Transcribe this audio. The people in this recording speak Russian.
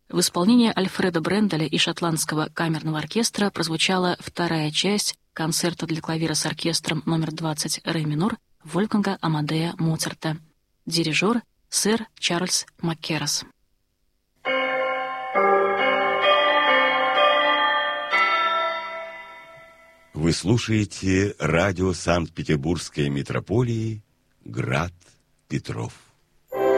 В исполнении Альфреда Бренделя и шотландского камерного оркестра прозвучала вторая часть концерта для клавира с оркестром номер 20 ре минор Вольфганга Амадея Моцарта. Дирижер сэр Чарльз Маккерас. Вы слушаете радио Санкт-Петербургской митрополии «Град Петров».